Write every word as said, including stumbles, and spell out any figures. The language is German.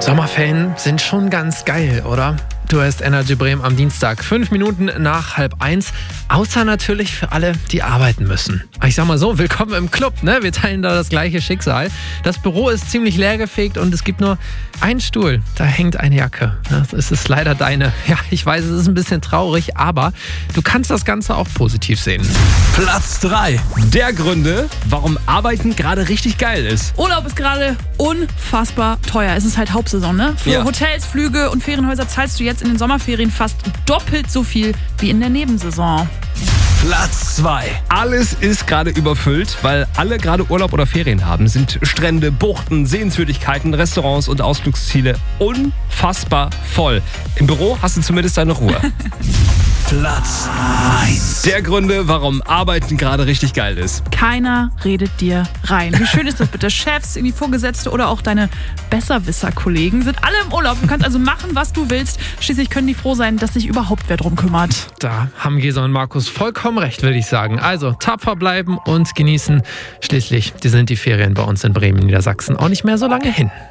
Sommerferien sind schon ganz geil, oder? Du hörst Energy Bremen am Dienstag, fünf Minuten nach halb eins. Außer natürlich für alle, die arbeiten müssen. Ich sag mal so, willkommen im Club, ne? Wir teilen da das gleiche Schicksal. Das Büro ist ziemlich leergefegt und es gibt nur einen Stuhl. Da hängt eine Jacke. Es ist leider deine. Ja, ich weiß, es ist ein bisschen traurig, aber du kannst das Ganze auch positiv sehen. Platz drei. Der Gründe, warum Arbeiten gerade richtig geil ist. Urlaub ist gerade unfassbar teuer. Es ist halt Hauptsaison, ne? Für Ja. Hotels, Flüge und Ferienhäuser zahlst du jetzt in den Sommerferien fast doppelt so viel wie in der Nebensaison. Platz zwei. Alles ist gerade überfüllt, weil alle gerade Urlaub oder Ferien haben. Sind Strände, Buchten, Sehenswürdigkeiten, Restaurants und Ausflugsziele unfassbar voll. Im Büro hast du zumindest deine Ruhe. Platz eins. Der Gründe, warum Arbeiten gerade richtig geil ist. Keiner redet dir rein. Wie schön ist das bitte? Chefs, irgendwie Vorgesetzte oder auch deine Besserwisser-Kollegen sind alle im Urlaub. Du kannst also machen, was du willst. Schließlich können die froh sein, dass sich überhaupt wer drum kümmert. Da haben Gesa und Markus vollkommen recht, würde ich sagen. Also tapfer bleiben und genießen. Schließlich, die sind die Ferien bei uns in Bremen, Niedersachsen auch nicht mehr so lange hin.